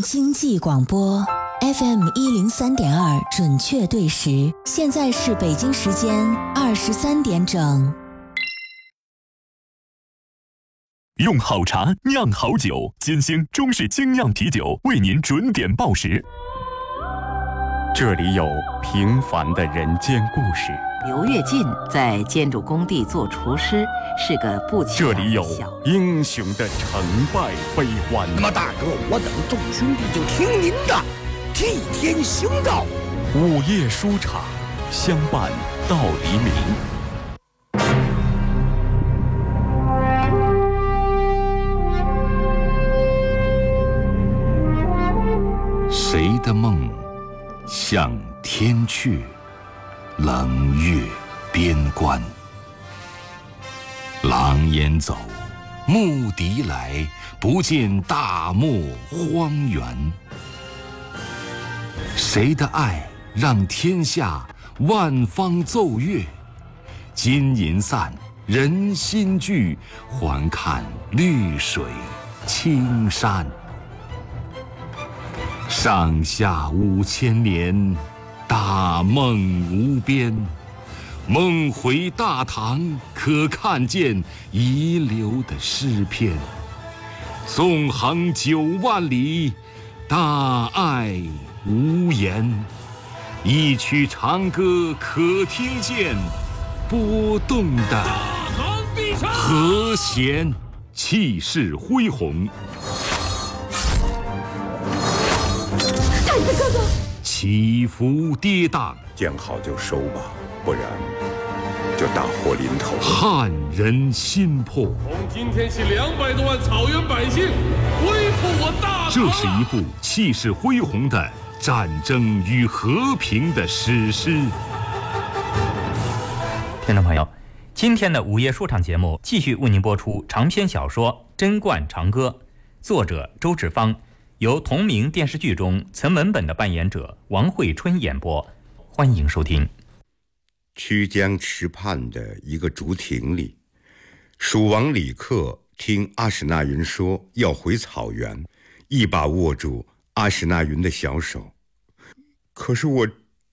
经济广播 FM 103.2准确对时，现在是北京时间23点整。 用好茶酿好酒，金星中式精酿啤酒为您准点报时。这里有平凡的人间故事。 刘跃进在建筑工地做厨师，是个不起眼的小。 这里有英雄的成败悲欢。 那么大哥，我等众兄弟就听您的，替天行道。 午夜书场，相伴到黎明。谁的梦向天阙，冷月边关。狼烟走，牧笛来，不见大漠荒原。谁的爱让天下万方奏乐？金银散，人心聚，还看绿水青山。上下5000年，大梦无边。梦回大唐，可看见遗留的诗篇。纵横9万里，大爱无言。一曲长歌可听见，波动的和弦，气势恢宏。 太子哥哥， 起伏跌宕， 见好就收吧，不然就大祸临头。 撼人心魄。 从今天起，200多万草原百姓恢复我大唐。 这是一部气势恢宏的战争与和平的史诗。 听众朋友，今天的午夜说唱节目继续为您播出长篇小说《贞观长歌》，作者周志芳，由同名电视剧中曾文本的扮演者王慧春演播。欢迎收听。 曲江池畔的一个竹亭里，蜀王李克听阿史那云说要回草原，一把握住阿史那云的小手。可是我